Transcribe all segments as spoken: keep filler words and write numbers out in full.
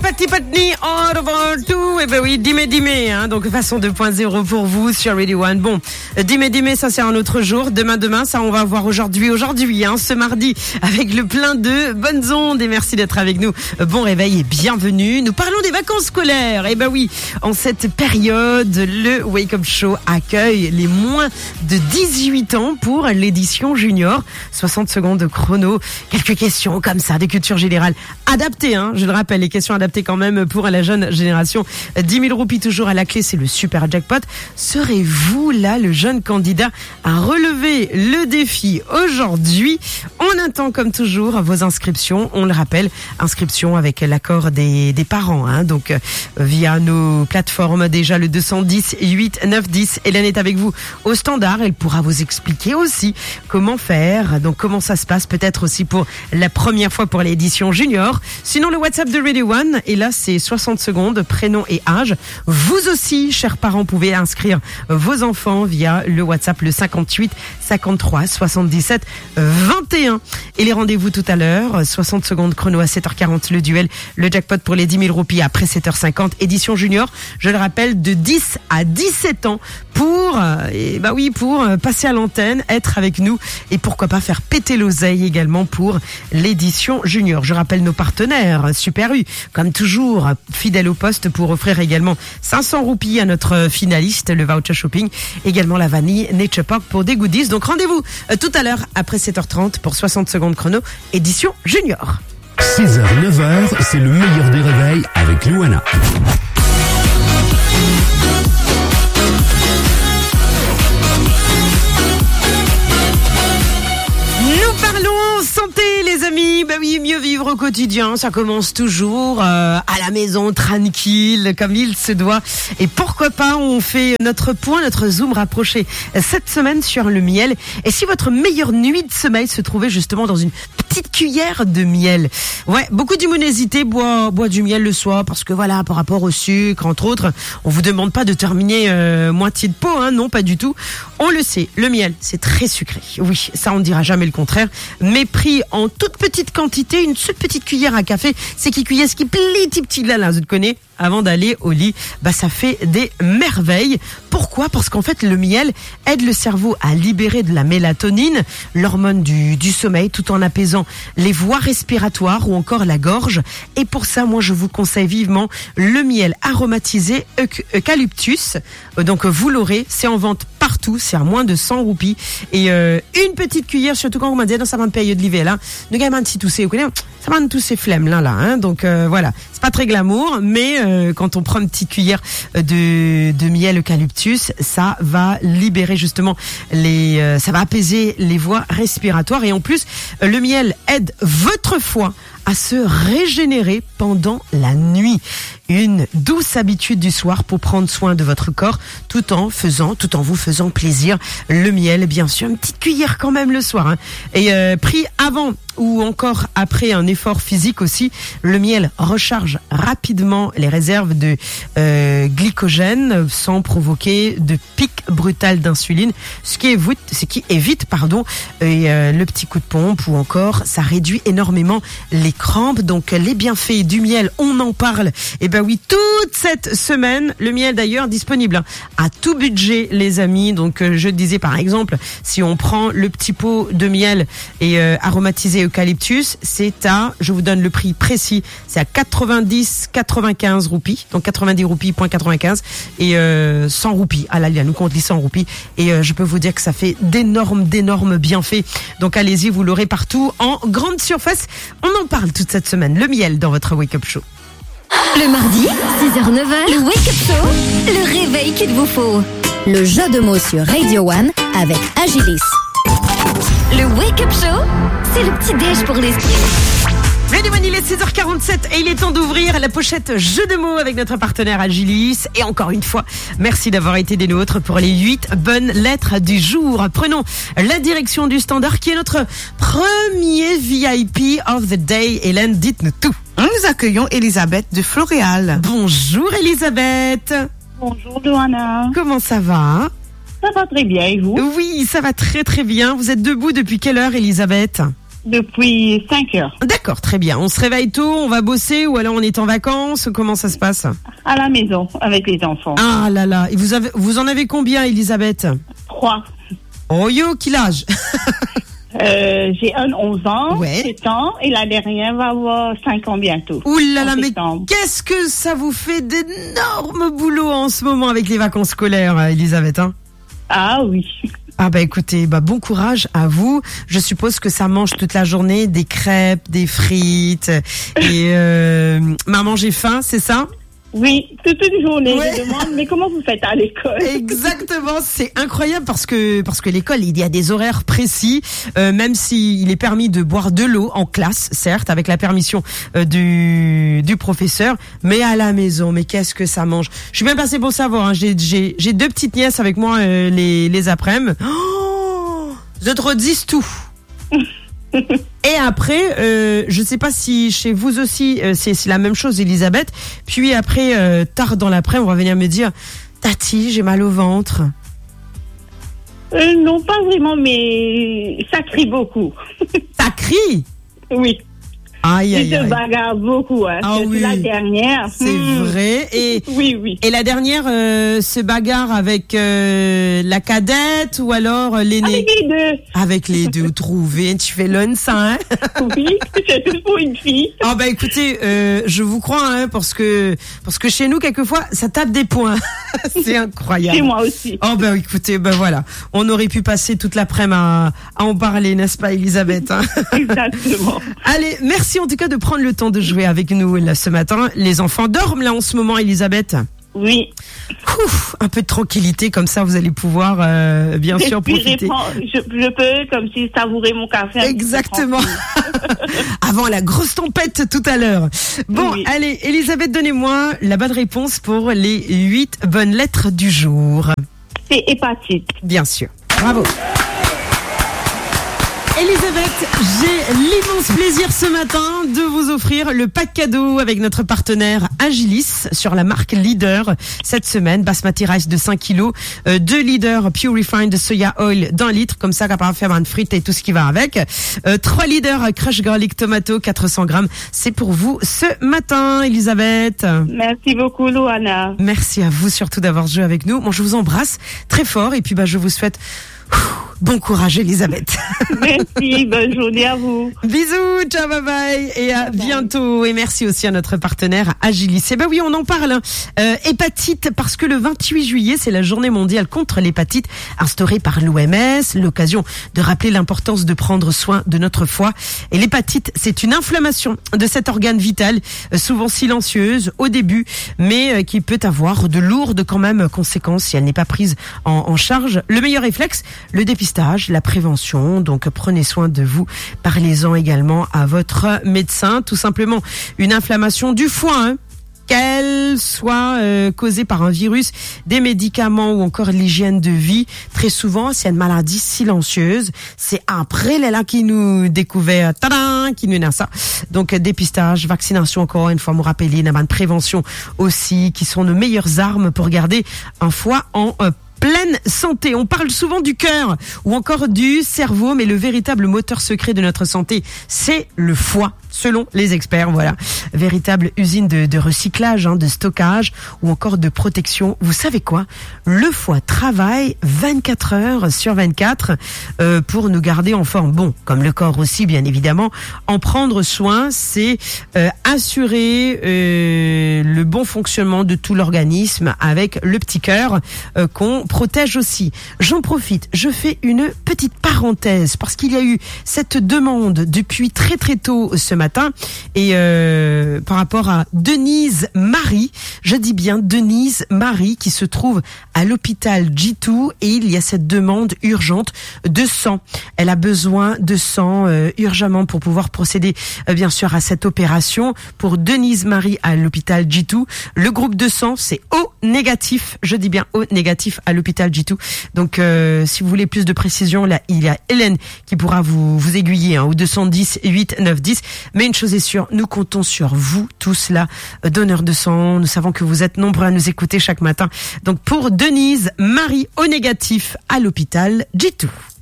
Patti Patni, all over tout. Eh ben oui, Dime Dime, hein, donc façon deux point zéro pour vous sur Radio One. Bon, Dime Dime, ça c'est un autre jour. Demain, demain, ça on va voir aujourd'hui, aujourd'hui, hein, ce mardi, avec le plein de bonnes ondes. Et merci d'être avec nous. Bon réveil et bienvenue. Nous parlons des vacances scolaires. Eh ben oui, en cette période, le Wake Up Show accueille les moins de dix-huit ans pour l'édition junior. soixante secondes de chrono. Quelques questions comme ça, de culture générale adaptées, hein. Je le rappelle, les questions adaptées quand même pour la jeune génération. dix mille roupies toujours à la clé, c'est le super jackpot. Serez-vous là le jeune candidat à relever le défi aujourd'hui? On attend comme toujours vos inscriptions. On le rappelle, inscriptions avec l'accord des, des parents, hein. Donc euh, via nos plateformes, déjà le deux cent dix huit neuf dix. Hélène est avec vous au standard. Elle pourra vous expliquer aussi comment faire. Donc comment ça se passe, peut-être aussi pour la première fois pour l'édition junior. Sinon, le WhatsApp de Radio One, et là, c'est soixante secondes, prénom et âge. Vous aussi, chers parents, pouvez inscrire vos enfants via le WhatsApp, le cinquante-huit cinquante-trois soixante-dix-sept vingt et un. Et les rendez-vous tout à l'heure, soixante secondes chrono à sept heures quarante, le duel, le jackpot pour les dix mille roupies après sept heures cinquante, édition junior. Je le rappelle, de dix à dix-sept ans pour, et bah oui, pour passer à l'antenne, être avec nous et pourquoi pas faire péter l'oseille également pour l'édition junior. Je rappelle nos partenaires, Super U, comme toujours, fidèle au poste pour offrir également cinq cents roupies à notre finaliste, le voucher shopping, également la vanille Nature Pop pour des goodies. Donc rendez-vous tout à l'heure après sept heures trente pour soixante secondes chrono, édition junior. six heures neuf heures, c'est le meilleur des réveils avec Luana. Les amis, bah oui, mieux vivre au quotidien, ça commence toujours euh, à la maison, tranquille, comme il se doit. Et pourquoi pas, on fait notre point, notre zoom rapproché cette semaine sur le miel. Et si votre meilleure nuit de sommeil se trouvait justement dans une petite cuillère de miel? Ouais, beaucoup d'immunésité boit, boit du miel le soir parce que voilà, par rapport au sucre, entre autres, on vous demande pas de terminer euh, moitié de pot, hein, non, pas du tout. On le sait, le miel, c'est très sucré. Oui, ça on ne dira jamais le contraire. Mais pris en toute petite quantité, une toute petite cuillère à café, c'est qui cuillère, ce qui petit petit là, là, je te connais, avant d'aller au lit, bah ça fait des merveilles. Pourquoi? Parce qu'en fait, le miel aide le cerveau à libérer de la mélatonine, l'hormone du, du sommeil, tout en apaisant les voies respiratoires ou encore la gorge. Et pour ça, moi, je vous conseille vivement le miel aromatisé eucalyptus. Donc, vous l'aurez, c'est en vente partout, c'est à moins de cent roupies. Et euh, une petite cuillère, surtout quand vous m'avez dit dans sa période de l'hiver, là, ne gagne pas un petit toussé, vous connaissez, ça m'a tous ces flemmes là, là, hein. Donc euh, voilà, c'est pas très glamour, mais euh, quand on prend une petite cuillère de, de miel eucalyptus, ça va libérer justement les, euh, ça va apaiser les voies respiratoires et en plus, euh, le miel aide votre foie à se régénérer pendant la nuit. Une douce habitude du soir pour prendre soin de votre corps tout en faisant, tout en vous faisant plaisir. Le miel, bien sûr, une petite cuillère quand même le soir, hein. Et euh, pris avant ou encore après un effort physique aussi, le miel recharge rapidement les réserves de euh, glycogène sans provoquer de pic brutal d'insuline, ce qui évite, ce qui évite pardon, et, euh, le petit coup de pompe ou encore ça réduit énormément les crampes. Donc les bienfaits du miel, on en parle. Et ben oui, toute cette semaine, le miel d'ailleurs disponible hein, à tout budget les amis. Donc euh, je disais par exemple, si on prend le petit pot de miel et euh, aromatisé eucalyptus, c'est à, je vous donne le prix précis, c'est à quatre-vingt-dix quatre-vingt-quinze roupies, donc quatre-vingt-dix roupies point quatre-vingt-quinze et euh, cent roupies. Ah là, il nous compte les cent roupies et euh, je peux vous dire que ça fait d'énormes, d'énormes bienfaits. Donc allez-y, vous l'aurez partout en grande surface. On en parle toute cette semaine, le miel dans votre Wake Up Show. Le mardi, six heures neuf heures, le Wake Up Show, le réveil qu'il vous faut. Le jeu de mots sur Radio One avec Agilis. Le Wake Up Show, c'est le petit déj pour l'esprit. Radio One, il est six heures quarante-sept et il est temps d'ouvrir la pochette jeu de mots avec notre partenaire Agilis. Et encore une fois, merci d'avoir été des nôtres pour les huit bonnes lettres du jour. Prenons la direction du standard qui est notre premier V I P of the day. Hélène, dites-nous tout. Nous accueillons Elisabeth de Floréal. Bonjour Elisabeth. Bonjour Johanna. Comment ça va? Ça va très bien et vous? Oui, ça va très très bien. Vous êtes debout depuis quelle heure Elisabeth? Depuis cinq heures. D'accord, très bien. On se réveille tôt, on va bosser ou alors on est en vacances? Comment ça se passe? À la maison, avec les enfants. Ah là là. Et vous avez, vous en avez combien, Elisabeth? Trois. Oh yo, quel âge? Euh, j'ai un onze ans, Ouais. sept ans, et la dernière va avoir cinq ans bientôt. Ouh là là, En mais septembre. qu'est-ce que ça vous fait d'énormes boulots en ce moment avec les vacances scolaires, Elisabeth, hein? Ah oui. Ah bah écoutez, bah bon courage à vous. Je suppose que ça mange toute la journée des crêpes, des frites et euh, maman j'ai faim, c'est ça? Oui, toute une journée, Ouais. je demande, mais comment vous faites à l'école? Exactement, c'est incroyable parce que parce que l'école il y a des horaires précis, euh, même s'il est permis de boire de l'eau en classe, certes avec la permission euh, du du professeur, mais à la maison, mais qu'est-ce que ça mange? Je suis bien passée pour savoir. Hein, j'ai j'ai j'ai deux petites nièces avec moi euh, les les après-midi. Oh, je te redis tout. Et après, euh, je sais pas si chez vous aussi euh, c'est c'est la même chose, Elisabeth. Puis après, euh, tard dans l'après, on va venir me dire, Tati, j'ai mal au ventre. Euh, non, pas vraiment, mais ça crie beaucoup. Ça crie. Oui. Aïe Il aïe se aïe. bagarre beaucoup. Hein. Ah C'est oui. la dernière. C'est Hmm. vrai. Et Oui, oui. et la dernière euh, se bagarre avec euh, la cadette ou alors euh, l'aînée. Avec les deux. Avec les deux, trouver. Tu fais l'un ça, hein. Oui, c'est tout pour une fille. Ah bah écoutez, euh, je vous crois, hein, parce que parce que chez nous quelquefois ça tape des points. C'est incroyable. Chez moi aussi. Oh ben écoutez, ben voilà, on aurait pu passer toute l'après-midi à, à en parler, n'est-ce pas, Elisabeth, hein? Exactement. Allez, merci en tout cas de prendre le temps de jouer avec nous là ce matin. Les enfants dorment là en ce moment, Elisabeth. Oui. Ouf, un peu de tranquillité comme ça, vous allez pouvoir euh, bien sûr Respirer, profiter. prendre- je, je peux comme si savourer mon café. un petit peu Exactement. tranquille. Avant la grosse tempête tout à l'heure. Bon, Oui. allez, Elisabeth, donnez-moi la bonne réponse pour les huit bonnes lettres du jour. C'est hépatite. Bien sûr. Bravo. Elisabeth, j'ai l'immense plaisir ce matin de vous offrir le pack cadeau avec notre partenaire Agilis sur la marque Leader. Cette semaine, basmati rice de cinq kilos, euh, deux Leader Pure Refined Soya Oil d'un litre, comme ça, capable de faire une frite et tout ce qui va avec. Euh, trois Leader Crush Garlic Tomato, quatre cents grammes. C'est pour vous ce matin, Elisabeth. Merci beaucoup, Loana. Merci à vous surtout d'avoir joué avec nous. Moi, je vous embrasse très fort et puis bah, je vous souhaite ouf, bon courage, Elisabeth. Merci, bonne journée à vous. Bisous, ciao, bye bye et à bientôt. Et merci aussi à notre partenaire Agilis. Eh ben oui, on en parle. Hein. Euh, hépatite, parce que le vingt-huit juillet, c'est la journée mondiale contre l'hépatite instaurée par l'O M S. L'occasion de rappeler l'importance de prendre soin de notre foie. Et l'hépatite, c'est une inflammation de cet organe vital, euh, souvent silencieuse au début, mais euh, qui peut avoir de lourdes quand même conséquences si elle n'est pas prise en, en charge. Le meilleur réflexe, le dépistage, la prévention. Donc prenez soin de vous. Parlez-en également à votre médecin. Tout simplement une inflammation du foie, hein, qu'elle soit euh, causée par un virus, des médicaments ou encore l'hygiène de vie. Très souvent, c'est une maladie silencieuse. C'est après là qui nous découvert, tadam, qui nous n'a ça. Donc dépistage, vaccination encore une fois, me rappeler, une prévention aussi, qui sont nos meilleures armes pour garder un foie en euh, pleine santé. On parle souvent du cœur ou encore du cerveau, mais le véritable moteur secret de notre santé, c'est le foie, selon les experts. Voilà, véritable usine de, de recyclage, hein, de stockage ou encore de protection. Vous savez quoi? Le foie travaille vingt-quatre heures sur vingt-quatre euh, pour nous garder en forme. Bon, comme le corps aussi, bien évidemment. En prendre soin, c'est euh, assurer euh, le bon fonctionnement de tout l'organisme avec le petit cœur euh, qu'on protège aussi. J'en profite, je fais une petite parenthèse parce qu'il y a eu cette demande depuis très très tôt ce matin et euh, par rapport à Denise Marie, je dis bien Denise Marie qui se trouve à l'hôpital G deux et il y a cette demande urgente de sang. Elle a besoin de sang euh, urgemment pour pouvoir procéder euh, bien sûr à cette opération. Pour Denise Marie à l'hôpital G deux, le groupe de sang c'est O négatif, je dis bien O négatif à l'hôpital G deux. Donc euh, si vous voulez plus de précision, là il y a Hélène qui pourra vous vous aiguiller hein, au deux cent dix huit neuf dix. Mais une chose est sûre, nous comptons sur vous tous là, euh, donneurs de sang. Nous savons que vous êtes nombreux à nous écouter chaque matin. Donc pour Denise Marie O négatif à l'hôpital G deux.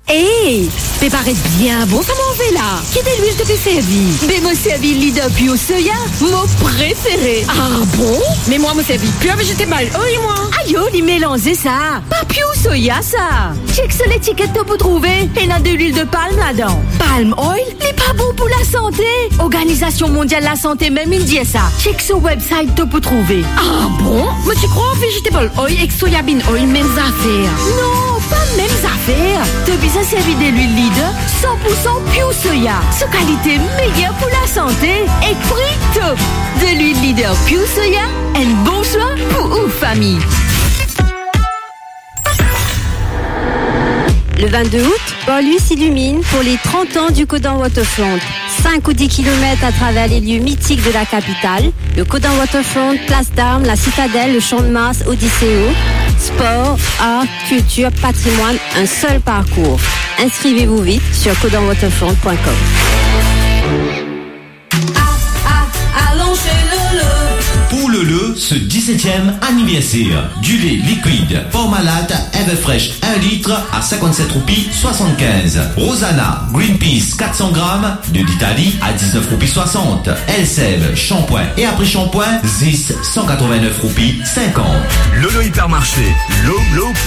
Hé, hey, paraît bien bon ça m'en fait là. Qui est l'huile de tes servi? Mais moi servi leader bio soya, mon préféré. Ah bon? Mais moi me servi pure végétal. Oui moi. Aïe, il mélanger ça. Pas bio soya ça. Check sur l'étiquette pour trouver. Et n'a de l'huile de palme là-dedans. Palm oil, n'est pas bon pour la santé. Organisation mondiale de la santé même il dit ça. Check sur website pour trouver. Ah bon? Mais tu crois vegetable oil et soya bean oil mêmes affaires? Non, pas mêmes affaires. Tu as servi de l'huile leader cent pour cent bio soya. Sa qualité meilleure pour la santé et prix top. De l'huile leader bio soya, un bon choix pour une famille. Le vingt-deux août, Port-Louis s'illumine pour les trente ans du Codan Waterfront. cinq ou dix kilomètres à travers les lieux mythiques de la capitale. Le Codan Waterfront, Place d'Armes, la Citadelle, le Champ de Mars, Odysseo. Sport, art, culture, patrimoine, un seul parcours. Inscrivez-vous vite sur codan waterfront point com. Pour le le, ce dix-septième anniversaire, du lait liquide Formalate Everfresh un litre à cinquante-sept roupies soixante-quinze. Rosanna Greenpeace quatre cents grammes de l'Italie à dix-neuf roupies soixante. Elseve shampoing et après-shampoing Zis cent quatre-vingt-neuf roupies cinquante. Lolo Hypermarché, l'eau, l'eau